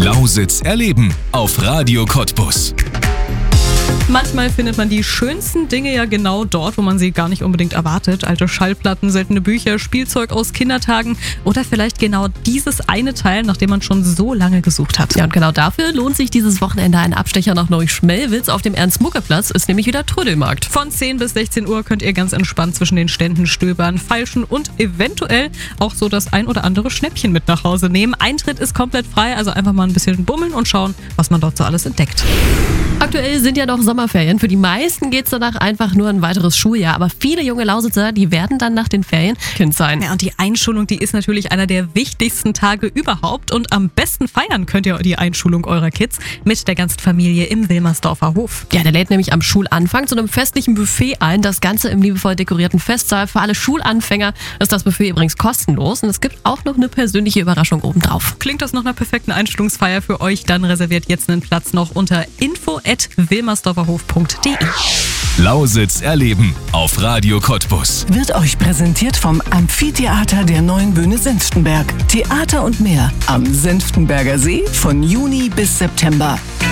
Lausitz erleben auf Radio Cottbus. Manchmal findet man die schönsten Dinge ja genau dort, wo man sie gar nicht unbedingt erwartet. Alte Schallplatten, seltene Bücher, Spielzeug aus Kindertagen oder vielleicht genau dieses eine Teil, nach dem man schon so lange gesucht hat. Ja, und genau dafür lohnt sich dieses Wochenende ein Abstecher nach Neuschmelwitz. Auf dem Ernst-Mucke-Platz ist nämlich wieder Trödelmarkt. Von 10 bis 16 Uhr könnt ihr ganz entspannt zwischen den Ständen stöbern, feilschen und eventuell auch so das ein oder andere Schnäppchen mit nach Hause nehmen. Eintritt ist komplett frei, also einfach mal ein bisschen bummeln und schauen, was man dort so alles entdeckt. Aktuell sind ja noch Sommerferien. Für die meisten geht es danach einfach nur ein weiteres Schuljahr. Aber viele junge Lausitzer, die werden dann nach den Ferien Kind sein. Ja, und die Einschulung, die ist natürlich einer der wichtigsten Tage überhaupt. Und am besten feiern könnt ihr die Einschulung eurer Kids mit der ganzen Familie im Wilmersdorfer Hof. Ja, der lädt nämlich am Schulanfang zu einem festlichen Buffet ein. Das Ganze im liebevoll dekorierten Festsaal. Für alle Schulanfänger ist das Buffet übrigens kostenlos. Und es gibt auch noch eine persönliche Überraschung obendrauf. Klingt das nach einer perfekten Einschulungsfeier für euch? Dann reserviert jetzt einen Platz noch unter info@wilmersdorferhof.de. Lausitz erleben auf Radio Cottbus. Wird euch präsentiert vom Amphitheater der Neuen Bühne Senftenberg. Theater und mehr am Senftenberger See von Juni bis September.